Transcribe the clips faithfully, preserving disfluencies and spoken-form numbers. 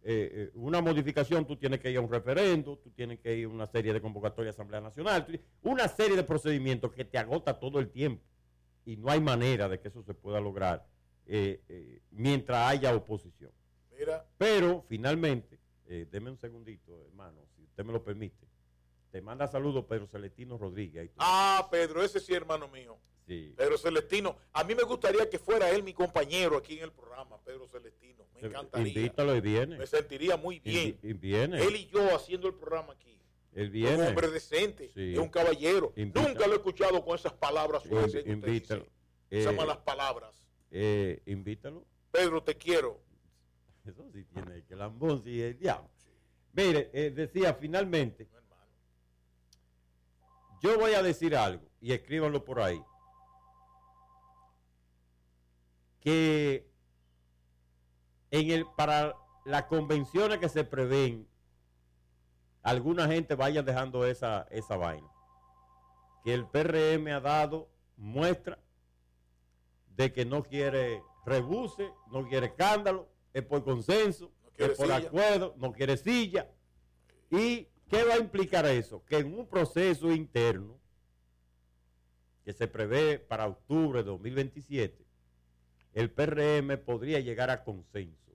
eh, eh, una modificación, tú tienes que ir a un referendo, tú tienes que ir a una serie de convocatorias de Asamblea Nacional, tú, una serie de procedimientos que te agota todo el tiempo y no hay manera de que eso se pueda lograr eh, eh, mientras haya oposición. Mira. Pero finalmente, eh, deme un segundito, hermano, si usted me lo permite. Te manda saludos Pedro Celestino Rodríguez. Ah, Pedro, ese sí, hermano mío. Sí. Pedro Celestino. A mí me gustaría que fuera él mi compañero aquí en el programa, Pedro Celestino. Me encantaría. Invítalo y viene. Me sentiría muy bien. Y viene. Él y yo haciendo el programa aquí. Él viene. Es un hombre decente, sí. Es un caballero. Invítalo. Nunca lo he escuchado con esas palabras suaves. In, invítalo. Eh, esas malas palabras. Eh, invítalo. Pedro, te quiero. Eso sí tiene que lambón, sí, el diablo. Sí. Mire, eh, decía finalmente, no, hermano. Yo voy a decir algo, y escríbanlo por ahí, que en el, para las convenciones que se prevén, alguna gente vaya dejando esa, esa vaina. Que el P R M ha dado muestra de que no quiere rebuse, no quiere escándalo, es por consenso, no es por silla. acuerdo, no quiere silla. ¿Y qué va a implicar eso? Que en un proceso interno que se prevé para octubre de dos mil veintisiete, el P R M podría llegar a consensos.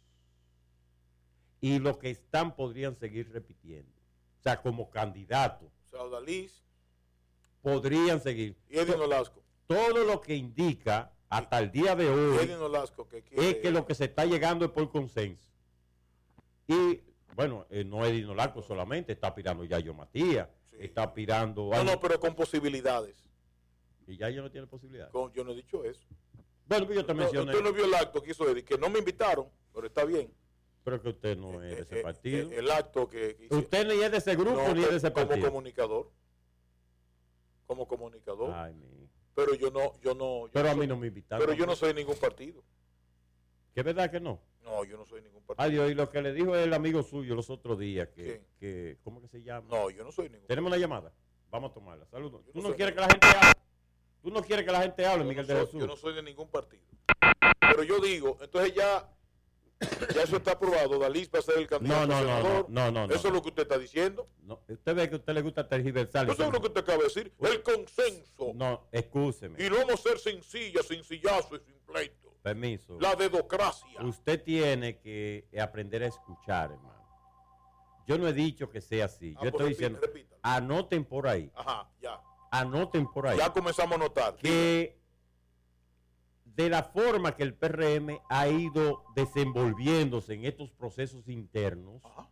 Y los que están podrían seguir repitiendo. O sea, como candidatos. O sea, Odalís. Podrían seguir. Y Edwin Olasco. Todo lo que indica hasta el día de hoy Olasco, que quiere... es que lo que se está llegando es por consenso. Y, bueno, eh, no es Olasco solamente, está aspirando Yayo Matías, sí. está aspirando... No, no, pero con posibilidades. ¿Y Yayo no tiene posibilidades? Con, yo no he dicho eso. Bueno, que yo te mencioné... Usted no vio el acto que hizo Eddie, que no me invitaron, pero está bien. Pero que usted no es de ese eh, partido. Eh, el acto que... que usted ni es de ese grupo no, ni es de ese como partido. Como comunicador. Como comunicador. Ay, mi... Pero yo no, yo no. Yo pero no a soy, mí no me invitaron. Pero yo no soy ningún partido. ¿Qué es verdad que no? No, yo no soy ningún partido. Ay, Dios, y lo que le dijo el amigo suyo los otros días, que, que ¿cómo que se llama? No, yo no soy ningún Tenemos partido. una llamada. Vamos a tomarla. Saludos. Tú no no quieres ningún... que la gente hable. Tú no quieres que la gente hable, yo Miguel no de soy, Jesús. Yo no soy de ningún partido. Pero yo digo, entonces ya, ya eso está aprobado. Dalís va a ser el candidato no, no, senador. No, no, no, no. Eso es lo que usted está diciendo. No, usted ve que a usted le gusta tergiversar. Eso es lo que usted acaba de decir. El consenso. No, excúseme. Y no vamos a ser sencillas, sin sillazo y sin pleito. Permiso. La dedocracia. Usted tiene que aprender a escuchar, hermano. Yo no he dicho que sea así. Ah, Yo pues estoy repita, diciendo, repita. anoten por ahí. Ajá, ya. Anoten por ahí. Ya comenzamos a notar. Que de la forma que el P R M ha ido desenvolviéndose en estos procesos internos, ajá,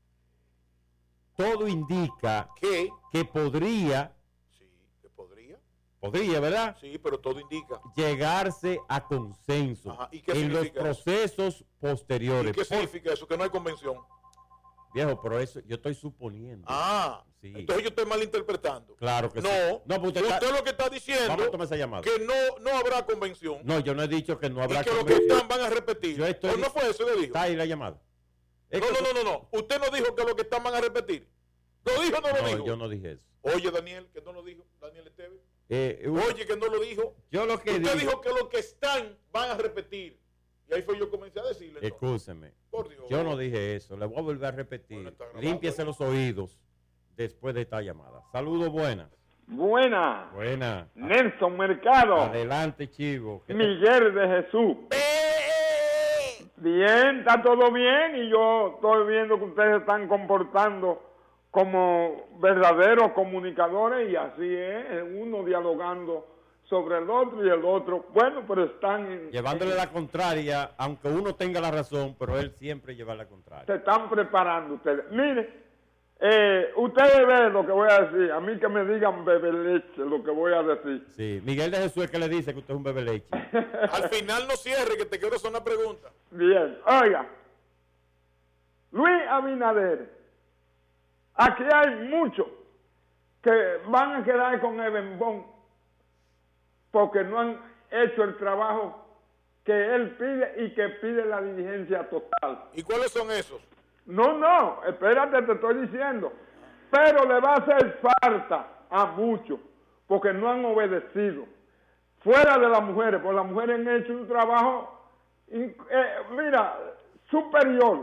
todo indica que, que podría, sí, que podría, podría, ¿verdad? Sí, pero todo indica llegarse a consenso. Ajá. ¿Y qué en los significa procesos eso? posteriores. ¿Y qué significa eso? Que no hay convención. Viejo, pero eso yo estoy suponiendo. Ah, sí. Entonces yo estoy malinterpretando. Claro que no, sí. No, pues usted, usted, está, lo que está diciendo vamos a tomar esa llamada. que no, no habrá convención. No, yo no he dicho que no habrá y que convención. los que están van a repetir. Yo estoy, ¿O no fue eso que dijo? Está ahí la llamada. No, no, no, no, no. Usted no dijo que los que están van a repetir. ¿Lo dijo o no lo no, dijo? No, yo no dije eso. Oye, Daniel, que no lo dijo. Daniel Esteves. Eh, Oye, que no lo dijo. Yo lo que Usted digo, dijo que los que están van a repetir. Y ahí fue yo comencé a decirle. Escúcheme. Por Dios. Yo no dije eso. Le voy a volver a repetir. Bueno, límpiese los oídos después de esta llamada. Saludos, buenas. Buena. Buena. Nelson Mercado. Adelante, chivo. Miguel de Jesús. Bien, está todo bien y yo estoy viendo que ustedes se están comportando como verdaderos comunicadores y así es, uno dialogando sobre el otro y el otro, bueno, pero están... En, llevándole en, la contraria, aunque uno tenga la razón, pero él siempre lleva la contraria. Se están preparando ustedes. Mire, eh, ustedes ven lo que voy a decir, a mí que me digan bebe leche lo que voy a decir. Sí, Miguel de Jesús es que le dice que usted es un bebe leche. Al final no cierre, que te quiero hacer una pregunta. Bien, oiga, Luis Abinader, aquí hay muchos que van a quedar con el bembón porque no han hecho el trabajo que él pide y que pide la diligencia total. ¿Y cuáles son esos? No, no, espérate, te estoy diciendo. Pero le va a hacer falta a muchos porque no han obedecido. Fuera de las mujeres, porque las mujeres han hecho un trabajo, eh, mira, superior.